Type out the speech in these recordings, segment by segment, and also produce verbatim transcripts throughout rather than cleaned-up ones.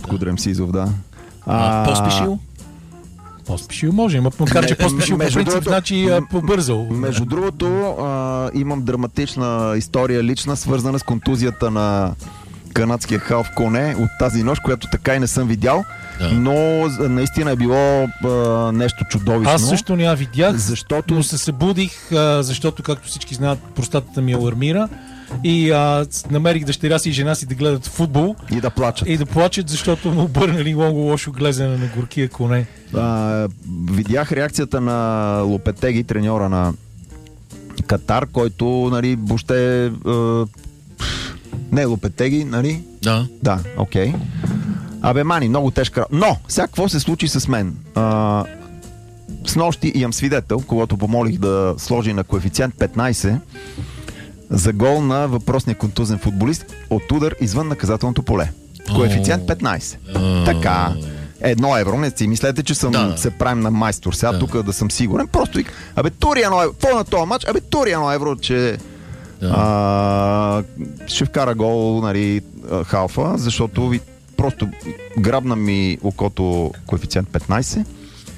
Кудрем Сизов, да. А, Поспешил? Поспешил може, макар че Поспешил по принцип значи побързал. Между другото, а, имам драматична история лична, свързана с контузията на канадския халф Коне от тази нощ, която така и не съм видял, да. Но наистина е било а, нещо чудовищно. Аз също не я видях, защото... но се събудих, а, защото, както всички знаят, простатата ми алармира и а, намерих дъщеря си и жена си да гледат футбол. И да плачат. И да плачат, защото му обърнали много лошо глезене на горкия Коне. А, видях реакцията на Лопетеги, треньора на Катар, който, нали, въобще... А, не Лопетеги, нали? Да. Да, окей. Okay. Абе, мани, много тежка... Но, сега какво се случи с мен? А, с нощи имам свидетел, когато помолих да сложи на коефициент петнайсет за гол на въпросния контузен футболист от удар извън наказателното поле. Коефициент петнайсет. Така. Едно евро, не си мислете, че съм да. се правим на майстор. Сега да. тук да съм сигурен. Просто абе, тури едно евро. Какво на този матч? Абе, тури едно евро, че да. а, ще вкара гол, нали, халфа, защото ви просто грабна ми окото коефициент петнайсет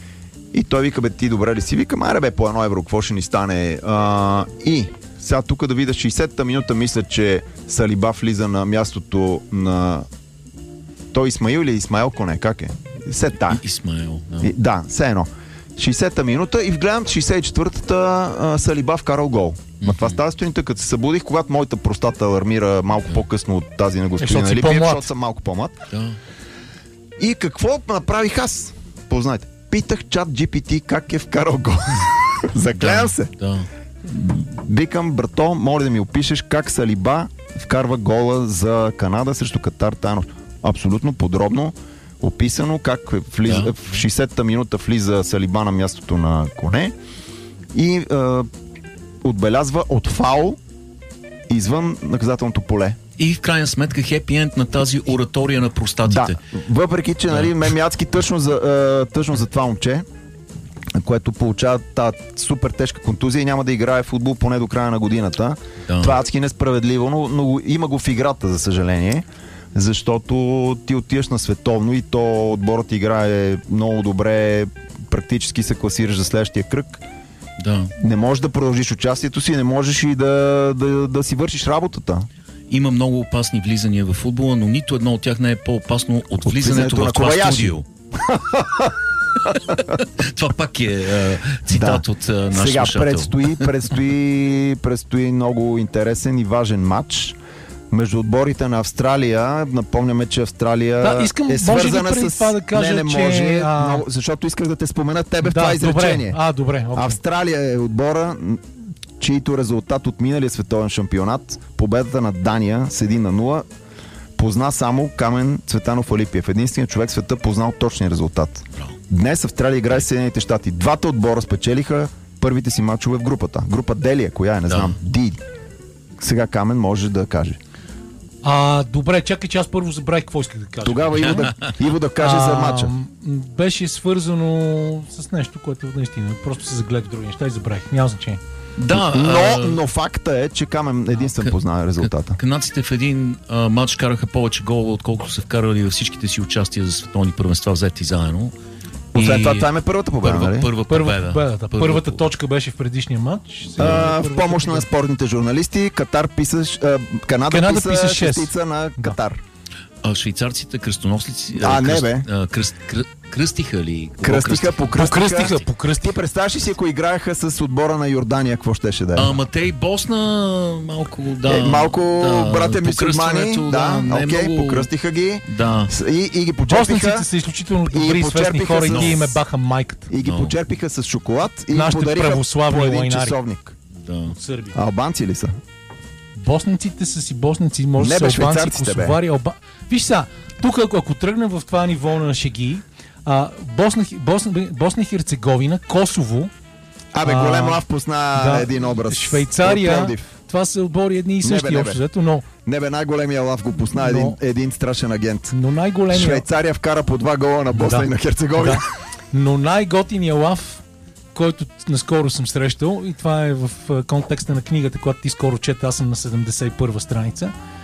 и той вика, бе, ти добре ли си? Викам, аре бе, по едно евро, какво ще ни стане? А, и сега тук да видя шейсета минута, мисля, че Салиба влиза на мястото на той Исмаил или Исмаил Коне, как е? Сета. Исмаил, да. И, да, все едно. шейсета минута и вгледам шейсет и четвъртата Салиба вкарал гол. Mm-hmm. Ма това става стоинта, като се събудих, когато моята простата алармира малко yeah. по-късно от тази на господина Липиев, защото съм малко по-млад. Yeah. И какво направих аз? Познайте. Питах чат джи пи ти как е вкарал гол. Заклеям се. Yeah. Викам, брато, моля да ми опишеш как Салиба вкарва гола за Канада срещу Катар тази нощ. Абсолютно подробно описано как влиза, yeah. в шейсета минута влиза Салиба на мястото на Коне и е, отбелязва от фаул извън наказателното поле. И в крайна сметка хепи енд на тази оратория на простатите. Да, въпреки че, нали, ме ми адски тъжно за, е, тъжно за това момче, което получава тази супер тежка контузия и няма да играе футбол поне до края на годината. Да. Това е адски несправедливо, но, но има го в играта, за съжаление. Защото ти отиваш на световно и то отборът играе много добре, практически се класираш за следващия кръг. Да. Не можеш да продължиш участието си, не можеш и да, да, да си вършиш работата. Има много опасни влизания в футбола, но нито едно от тях не е по-опасно от, от влизането в това студио. Това пак е а, цитат да. от а, наш Сега слушател. предстои, предстои, предстои много интересен и важен матч между отборите на Австралия. Напомняме, че Австралия да, искам, е свързана с... с... Да кажа, не, не че, може, а... много... защото исках да те спомена тебе да, в това изречение. Добре. А, добре, okay. Австралия е отбора, чието резултат от миналия световен шампионат, победата на Дания с един на нула, позна само Камен Цветанов Алипиев. Единственият човек в света познал точния резултат. Днес Австралия играе с Съединените щати. Двата отбора спечелиха първите си мачове в групата. Група Делия, коя е, не да. знам. Ди. Сега Камен може да каже. А, добре, чакай, че аз първо забравих какво исках да кажа. Тогава Иво да, Иво да каже а, за матча. Беше свързано с нещо, което наистина просто се загледа в други неща и забравих. Няма значение. Да, но, а... но факта е, че Камен единствен а, познава резултата. Канадците в един а, матч караха повече гола, отколкото са вкарали във всичките си участия за световни първенства, взети заедно. Освен и... това, това е първата победа, първа, нали? Първа победа. Първа, първа, Първата точка беше в предишния матч. А, в помощ на спортните журналисти, Катар писа, а, Канада, Канада писа, писа шестица на Катар. Да. А швейцарците кръстоносници... А, кръст, не бе. А, кръст, кръ, кръстиха ли? Кръстиха, покръстиха. Покръстиха, покръстиха. Ти представяш ли си, ако играеха с отбора на Йордания, какво щеше да е? Ама те и Босна малко, да... Е, малко да, братя мюсюлмани, да, да окей, okay, много... покръстиха ги. Да. И, и ги почерпиха. Боснаците са изключително добри, известни хора и ги им е баха майката. И ги no. почерпиха с шоколад и им нашите подариха по един лайнари. часовник. Да. От Сърбия. Албанци ли са? Боснаците са си боснаци, може да са албанци, косовари, алба... Виж сега, тук ако, ако тръгнем в това ниво на шеги, а, Босна, Босна, Босна и Херцеговина, Косово... Абе, голем лав пусна да, един образ. Швейцария, това са отбори едни и същи общо, но... Не бе, най-големия лав го пусна но, един, един страшен агент. Но най-големия... Швейцария вкара по два гола на Босна да, и на Херцеговина. Да. Но най-готиния лав, който наскоро съм срещал, и това е в контекста на книгата, която ти скоро чете, аз съм на седемдесет и първа страница,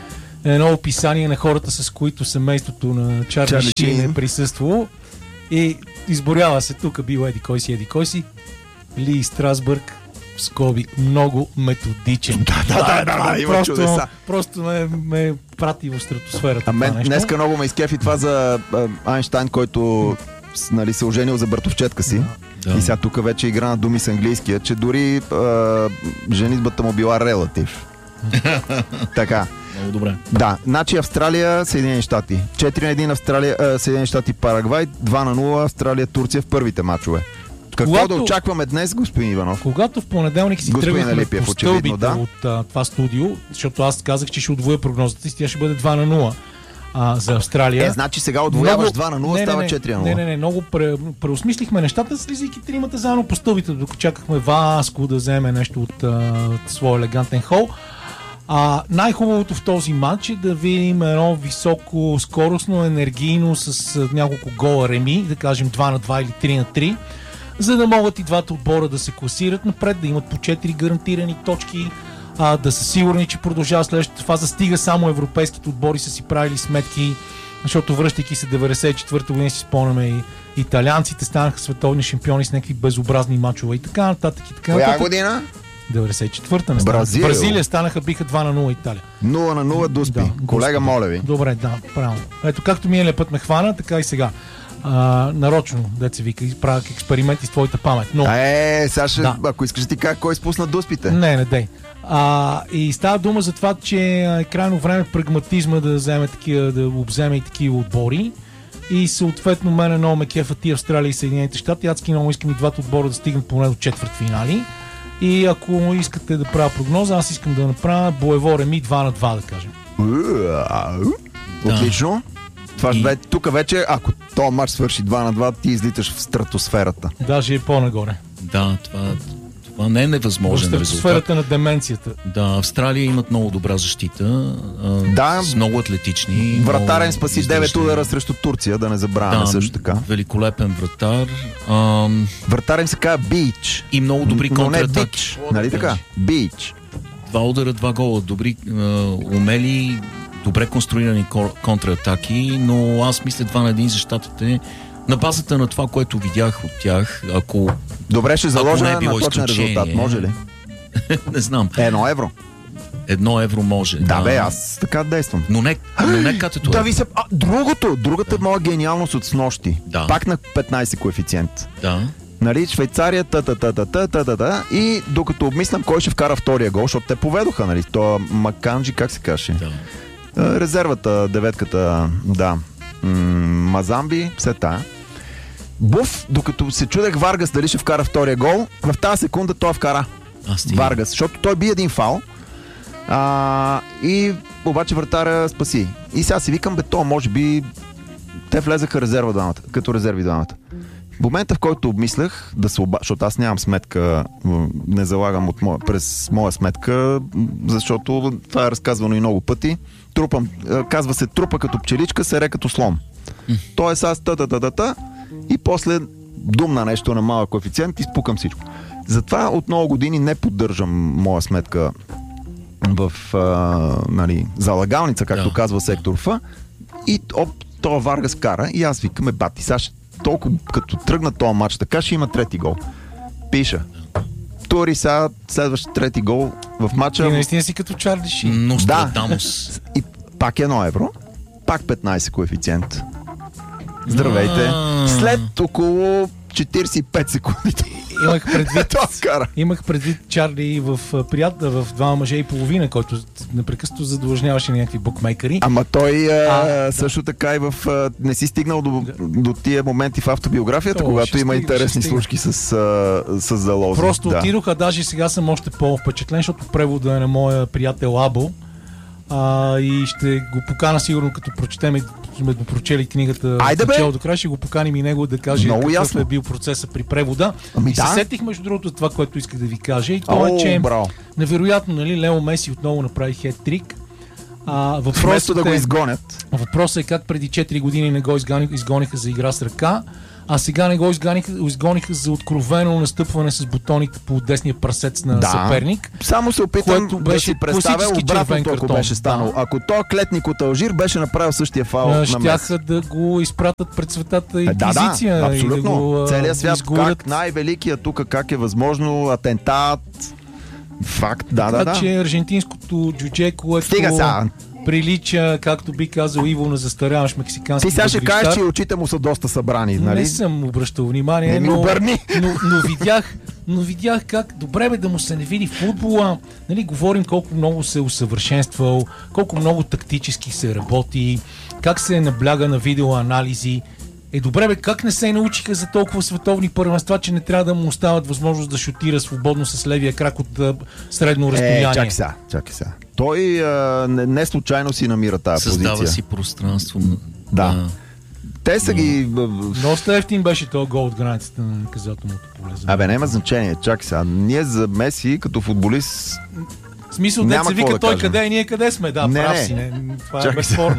едно описание на хората, с които семейството на Чарли, Чарли Шин е присъствало. И изборява се, тук бил еди кой си, еди кой си. Ли Страсбърг, в скоби, много методичен. Да, да, да, да, да, има просто, чудеса. Просто ме, ме прати в стратосферата. А мен днеска много ме изкефи това за а, Айнщайн, който нали, се оженил за братовчетка си. Да. И сега тук вече игра на думи с английския, че дори а, женитбата му била релатив. Така. Много добре. Да, значи Австралия, Съединени щати. четири на едно Австралия, а, Съединени щати, Парагвай, два на нула Австралия, Турция в първите мачове. Какво когато, да очакваме днес, господин Иванов? Когато в понеделник си тръгнахме по стълбите да? от а, това студио, защото аз казах, че ще удвоя прогнозата си, тя ще бъде два на нула а, за Австралия. Е, значи сега отвояваш много... два на нула, не, става не, четири на нула. Не, не, не, много пре, преосмислихме нещата, слизайки тримата заедно по стълбите, докато чакахме Васко да вземе нещо от, а, от своя елегантен хол. А, най-хубавото в този матч е да видим едно високо скоростно, енергийно с а, няколко гола реми, да кажем два на два или три на три, за да могат и двата отбора да се класират напред, да имат по четири гарантирани точки, а, да са сигурни, че продължава следващата фаза. Стига само европейските отбори са си правили сметки, защото връщайки се деветдесет и четвърта година си спомняме и италианците станаха световни шампиони с някакви безобразни мачове и така нататък и така нататък. Коя година? деветдесет и четвърта не стана. Бразилия. Бразилия станаха, биха два на нула Италия. нула на нула Дуспи. Да, колега, моля ви. Добре, да, правилно. Ето както миналия път ме хвана, така и сега. А, нарочно, деца вика, правят експерименти с твоята памет. Но, е, сега ще, да. Ако искаш ти как, кой спусна Дуспите? Не, не дей. А, и става дума за това, че е крайно време прагматизма да вземе такива, да обземе и такива отбори. И съответно мене много ме кефат и Австралия и Съединените щати. Адски много искам и двата отбора да стигнат поне до четвърт финали. И ако искате да правя прогноза, аз искам да направя боево реми два на два, да кажем. Отлично. Това И... бе, тук вече, ако този матч свърши два на два, ти излиташ в стратосферата. Даже е по-нагоре. Да, това, това не е невъзможен резултат. В стратосферата на деменцията. Да, Австралия имат много добра защита, да, с много атлетични. Вратарен спаси издържни. девет удара срещу Турция, да не забравяме, да, също така. Великолепен вратар. Ам... Вратарен се казва Бич. И много добри контратаки. Нали така? Бич. Два удара, два гола. Добри, умели, добре конструирани контратаки, но аз мисля два на един за щатите. На базата на това, което видях от тях, ако... Добре, ще заложа е на точен резултат. Може ли? Не знам. Едно евро. Едно евро може. Да, бе, аз така действам. Но не, но не като да ви се... А, другото, другата да. моя гениалност от снощи. Да. Пак на петнайсет коефициент. Да. Нали, Швейцария, та-та-та-та-та-та-та, и докато обмислям кой ще вкара втория гол, защото те поведоха, нали, то Маканджи, как се каже? Да. Резервата, деветката, да. М- Мазамби, все тая. Буф, докато се чудех Варгас дали ще вкара втория гол, в тази секунда той вкара Варгас, защото той би един фал. А, и обаче вратаря спаси. И сега си викам, бе, то може би те влезаха резерва двамата, като резерви двамата. В момента, в който обмислях да се оба... защото аз нямам сметка, не залагам от моя... през моя сметка, защото това е разказвано и много пъти. Трупам, казва се трупа като пчеличка, се ре като слон. Mm. Тоест аз та-та-та-та и после думна нещо на малък коефициент и спукам всичко. Затова от много години не поддържам моя сметка в а, нали, залагалница, както yeah. казва сектор Ф, и оп, това Варгас кара и аз викаме, бати, сега толкова като тръгна този матч, така ще има трети гол. Пиша. Тури сега следващ трети гол в матча. И наистина си като Чарли Шин. Но да. Дамос. И пак едно евро, пак петнайсет коефициент. Здравейте. След около четирийсет и пет секунди. Имах предвид, имах предвид Чарли в приятел, в два мъже и половина, който непрекъснато задлъжняваше някакви букмейкъри. Ама той а, също да. така и в... Не си стигнал до, до тия моменти в автобиографията, То, когато има стига, интересни случки с, с залози. Просто да. отидоха, даже сега съм още по-впечатлен, защото превода е на моя приятел Або. А, и ще го покана сигурно, като прочетем, сме прочели книгата от начало до края, ще го поканим и него да каже много какъв ясно. Е бил процесът при превода. Ами и да. се сетих между другото това, което исках да ви кажа, и то е, че браво. Невероятно, нали, Лео Меси отново направи хет-трик. А, Вместо да го изгонят. Въпросът е как преди четири години не го изгониха, изгониха за игра с ръка. а сега не го изгониха, изгониха за откровено настъпване с бутоните по десния прасец на да. съперник. Само се опитам да си представя обратното, ако беше станало. Да. Ако той клетник от Алжир беше направил същия фаул на Меси. Щяха да го изпратят пред светата инквизиция. Да, да, абсолютно. И да го, целият свят, изгорят. как най-великият тук, как е възможно, атентат, факт, да, да, да. Така че аржентинското джудже, което прилича, както би казал Иво, на застаряваш мексикански. Ти сега ще кажеш, че очите му са доста събрани, нали? Не съм обръщал внимание, не но, обърни. но, но, видях, но видях как добре бе да му се не види футбола. Нали, говорим колко много се е усъвършенствал, колко много тактически се работи, как се набляга на видеоанализи. Е, добре бе, как не се научиха за толкова световни първенства, че не трябва да му остават възможност да шутира свободно с левия крак от а, средно разстояние? Е, чакай сега, чакай сега. Той а, не, не случайно си намира тази Създава позиция. Създава си пространство. Да. А, Те са но... ги... Доста ефтин беше този гол от границата на наказателното поле. Абе, няма значение. Чакай сега. Ние за Меси като футболист... В смисъл, да се вика да той кажем. Къде и ние къде сме. Да, не, прав не. си. Не, това Чакай е безспорно.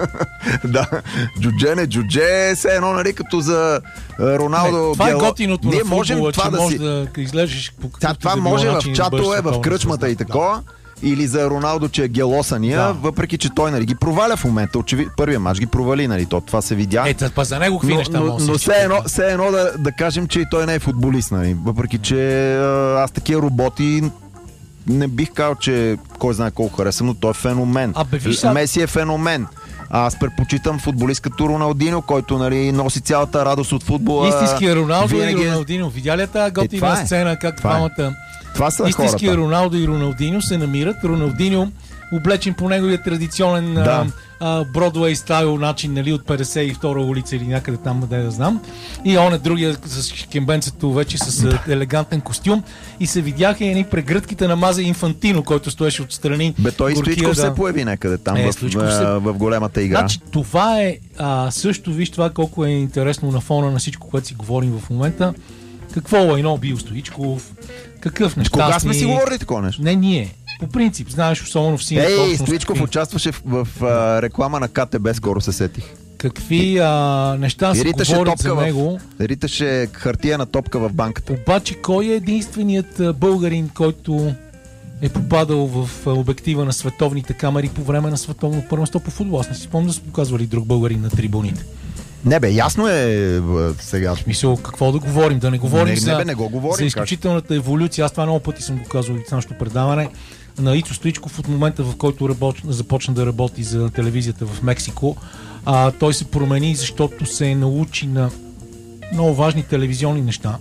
Да, джудже не джудже, все едно, нали, като за Роналдо. Не, това е готиното ние на футбола, можем това че да може си... да излежиш по какъвто това да може в начин, чатове, да в кръчмата и такова. Да. Или за Роналдо, че е гелосания, да. Въпреки че той, нали, ги проваля в момента. Очеви... Първия мач ги провали, нали, то, това се видя. Ето, па за него какви неща но, но все едно, все едно да, да кажем, че и той не е футболист, нали. Въпреки че аз такива роботи не бих казал, че кой знае колко харесвам, но той е феномен. А, бе, виша... Меси е феномен. Аз предпочитам футболист като Роналдино, който, нали, носи цялата радост от футбола. Истинския Роналдо винаги... и Роналдино. Видя ли тази готина е, сцена, как това двамата... Е. Това са истинския хората. Роналдо и Роналдино се намират. Роналдино облечен по неговия традиционен да. Бродуей стайл начин, нали, от петдесет и втора улица или някъде там, да да знам. И он е другия с кембенцето вече с да. елегантен костюм. И се видяха едни прегръдките на Мазе Инфантино, който стоеше отстрани. Бе, той и Стоичков да... се появи някъде там е, в, в, се... в големата игра. Значи, това е а, също, виж това колко е интересно на фона на всичко, което си говорим в момента. Какво е бил Стоичков, какъв нещастни... Кога сме си говорили такова нещо? Не ние. По принцип, знаеш, особено в синята общност. Ей, Стоичков какви... участваше в, в, в реклама на КТБ, скоро се сетих. Какви а, неща се говорят за него. Риташе хартияна топка в банката. Обаче, кой е единственият българин, който е попадал в обектива на световните камери по време на световно първенство по футбол? Аз не си спомням да са показвали друг българин на трибуните. Не бе, ясно е сега. В смисъл, какво да говорим? Да не говорим не, за, не бе, не го говорим, за изключителната как? еволюция. Аз това много пъти съм го казвал в нашето предаване. На Ицо Стоичков от момента, в който работ... започна да работи за телевизията в Мексико, а, той се промени, защото се научи на много важни телевизионни неща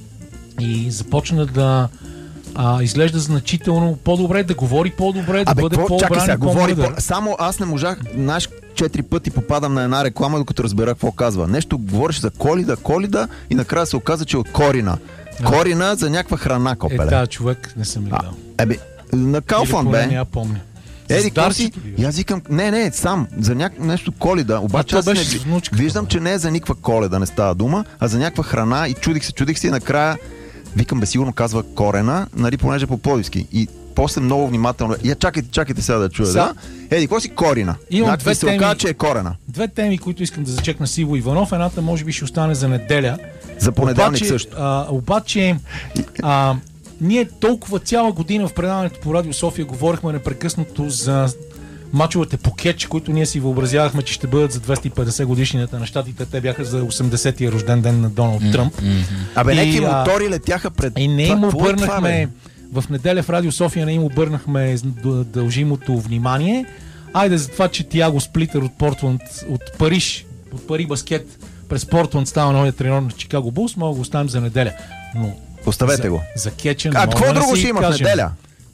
и започна да а, изглежда значително по-добре, да говори по-добре, да Абе, бъде по... по-обран и по-мъдър. По... Само аз не можах, знаеш, четири пъти попадам на една реклама, докато разбера какво казва. Нещо говориш за колида, колида и накрая се оказа, че от корина. А. Корина за някаква храна, копеле. Е, да, човек не съм гледал. Ебе, на Кауфан, бе. Не я помня. Еди, си? И аз викам, не, не, сам, за няк... нещо коледа. Обаче аз не... виждам, че не е за никаква коледа, не става дума, а за някаква храна и чудих се, чудих се и накрая викам, бе, сигурно казва корена, нали, понеже по пловдивски. И после много внимателно. Я чакайте, чакайте сега да чуя, да? Еди, какво си корина? Имам две се теми, оказа, че е корена. Две теми, които искам да зачекна с Иво Иванов. Едната може би ще остане за неделя. За понеделник обаче, също. А, обаче, а, ние толкова цяла година в предаването по Радио София говорихме непрекъснато за мачовете по кетч, които ние си въобразявахме, че ще бъдат за двеста и петдесет годишнината на щатите. Те бяха за осемдесетия рожден ден на Доналд mm-hmm. Тръмп. Абе, някакви мотори летяха пред... И не им обърнахме... В неделя в Радио София не им обърнахме дължимото внимание. Айде за това, че Тиаго Сплитър от Портланд, от Париж, от Пари Баскет през Портланд става новия треньор на Чикаго Булс, мога да го оставим за неделя. Но оставете за, го. За кетчен. А какво друго ще има в неделя?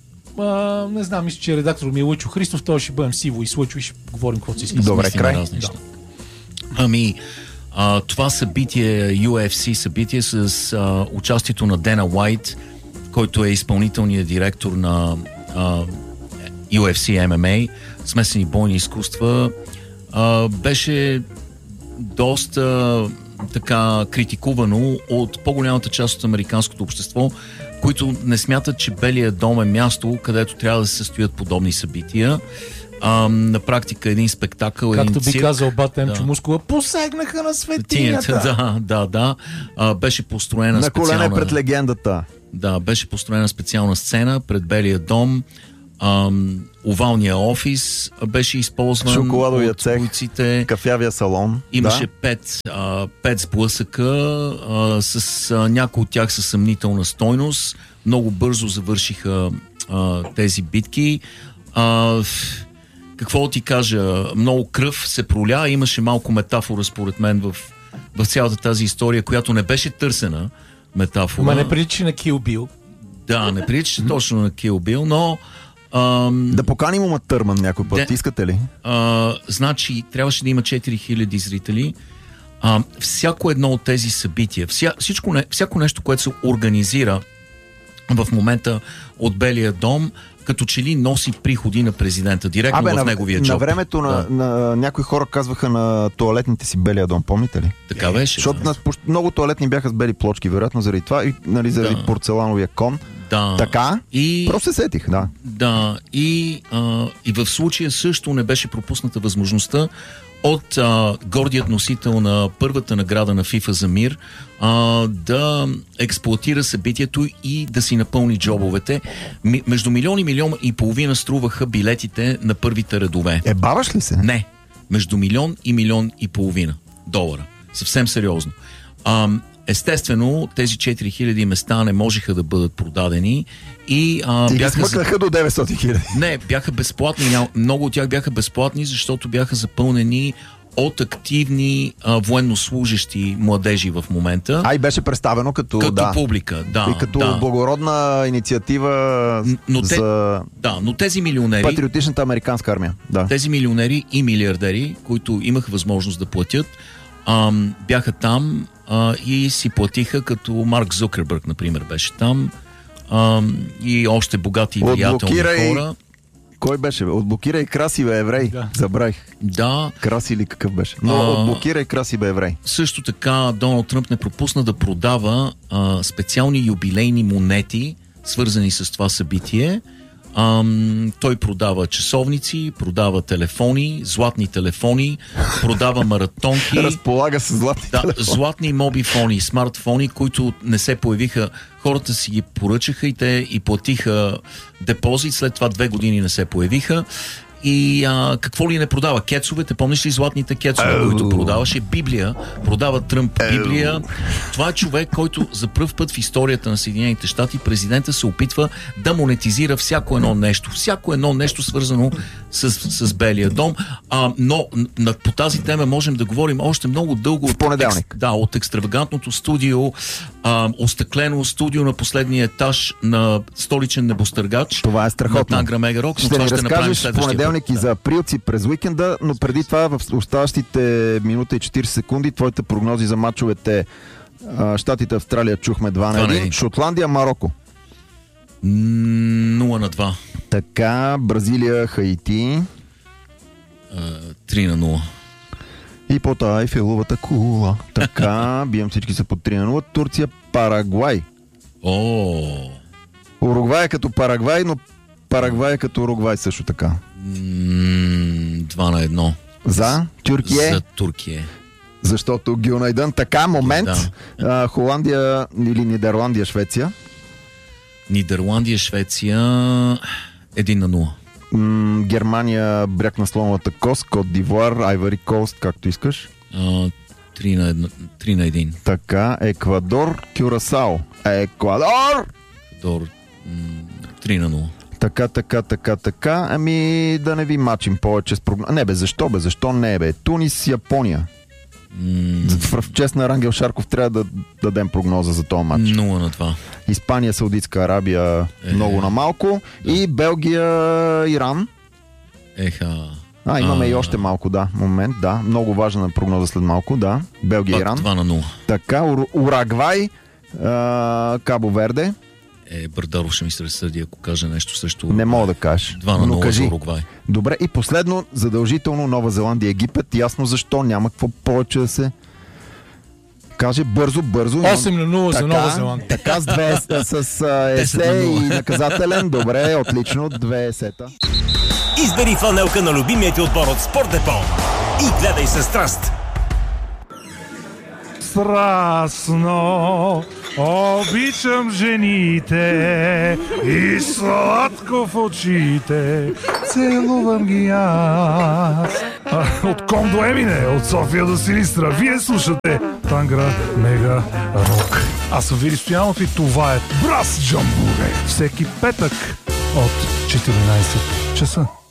А, не знам, мисля, че редактор ми е Лъчо Христов, той ще бъдем Сиво и Слъчо и ще говорим какво си искаме. Добре, край. Да. Ами, а, това събитие, Ю Еф Си събитие с а, участието на Дена Уайт, който е изпълнителният директор на а, Ю Еф Си Ем Ем Ей, смесени бойни изкуства, а, беше доста така критикувано от по-голямата част от американското общество, които не смятат, че Белия дом е място, където трябва да се състоят подобни събития. А, на практика един спектакъл, Както един би цирк. казал Батем Да. Чумускова, посегнаха на светинята. Да, да, да. А, беше построена На колене специална... пред легендата. Да, беше построена специална сцена пред Белия дом. Ам, овалния офис беше използван Шоколадовия от цех, бойците. кафявия салон. Имаше Да. пет, а, пет сблъсъка, а, с а, някои от тях със съмнителна стойност. Много бързо завършиха а, тези битки. А, какво ти кажа? Много кръв се проля. Имаше малко метафора, според мен, в, в цялата тази история, която не беше търсена метафора. Ма не прилича на Kill Bill. Да, не прилича точно на Kill Bill, но... Ам, Да поканим Ума Търман някой път, Де- искате ли? а, значи, трябваше да има четири хиляди зрители. А, всяко едно от тези събития, вся, всичко, не, всяко нещо, което се организира в момента от Белия дом, като че ли носи приходи на президента, директно Абе, в на, неговия на джоб. времето на, Да. на някои хора казваха на туалетните си Белия дом, помните ли? Така беше. Защото да. нас почти много туалетни бяха с бели плочки, вероятно заради това и нали, заради Да. порцелановия кон. Да. Така? И... Просто се сетих, да. Да, и, а, и в случая също не беше пропусната възможността от а, гордият носител на първата награда на FIFA за мир а, да експлоатира събитието и да си напълни джобовете. Ми, между милион и милион и половина струваха билетите на първите редове. Е, баваш ли се? Не, между милион и милион и половина долара. Съвсем сериозно. А, естествено, тези четири хиляди места не можеха да бъдат продадени и а, И ги бяха... за- смъкнаха до деветстотин хиляди. Не, бяха безплатни. Ня- Много от тях бяха безплатни, защото бяха запълнени от активни а, военнослужащи младежи в момента. А и беше представено като, като да, публика, да. и като да. благородна инициатива Но те- за Да, но тези милионери, патриотичната американска армия. Да. тези милионери и милиардери, които имаха възможност да платят, ам, бяха там а, и си платиха, като Марк Зукербърг, например, беше там, ам, и още богати и влиятелни Отблокирай- хора. Кой беше? Бе? Отблокирай краси, бе, еврей. Да. Забравих. Да, Краси или какъв беше? Но А. отблокирай краси, бе, еврей. също така Доналд Тръмп не пропусна да продава а, специални юбилейни монети, свързани с това събитие. Ам, той продава часовници, продава телефони, златни телефони, продава маратонки. Разполага с златни Да, телефони. златни мобифони, смартфони, които не се появиха. Хората си ги поръчаха и те и платиха депозит, след това две години не се появиха. И а, какво ли не продава? Кецовете, помниш ли златните кецове, Ау. които продаваше? Библия, продава Тръмп Библия. Това е човек, който за пръв път в историята на Съединените щати президента се опитва да монетизира всяко едно нещо. Всяко едно нещо свързано с, с Белия дом. А, но на, по тази тема можем да говорим още много дълго. В понеделник. Екс, да, от екстравагантното студио, а, остъклено студио на последния етаж на столичен небостъргач. Това е страхотно. На Тангра Мега Рок, но Ще това ни ще направим разкажеш в следващия понеделник път. и Да. за априлци през уикенда, но преди това в оставащите минута и четирийсет секунди твоите прогнози за мачовете а, Щатите, Австралия чухме два на Два на един, един. Шотландия, Мароко. М, нула на два. Така, Бразилия, Хаити А, три на нула. и под Айфеловата кула. Така, бием всички са по три на нула. Турция, Парагвай. О, Уругвай е като Парагвай, но Парагвай е като Уругвай също така. м, два на едно. За Тюркия, За Туркия. защото Гюнайдън. Така, момент. А, Холандия или Нидерландия, Швеция. Нидерландия, Швеция, един на нула. М, Германия, бряг на слоновата кост, Кот Дивуар, Айвари Кост, както искаш. А, три на едно- три на един. Така, Еквадор, Кюрасао. Еквадор! Дор, м, три на нула. Така, така, така, така. Ами да не ви мачим повече с прогноз. Не бе, защо бе? Защо не бе? Тунис, Япония. М, В в чест на Рангел Шарков трябва да дадем прогноза за този матч. нула на два. Испания, Саудитска Арабия Е, много на малко. да. И Белгия, Иран. Еха. А, имаме А. и още малко, да. Момент, да. Много важна прогноза след малко, да. Белгия, Пак Иран. два на нула. Така, Ур- Урагвай, а, Кабо Верде. Е, Бърдаров ще ми се разсърди, ако каже нещо също. Не мога да кажеш. два на Но нула за кажи. Уругвай. Добре, и последно, задължително Нова Зеландия, Египет. Ясно защо, няма какво повече да се каже. Бързо, бързо. осем на нула за Нова Зеландия. Така, с две с, с а, есе десет на нула. и наказателен. Добре, отлично. Две есета. Избери фланелка на любимия ти отбор от Спортдепо и гледай със страст. Страстно обичам жените и сладко в очите целувам ги аз. А, от Ком до Емине, от София до Силистра, вие слушате Тангра Мега Рок. Аз съм Вили Стоянов и това е Брас Джамбуре. Всеки петък от четиринайсет часа.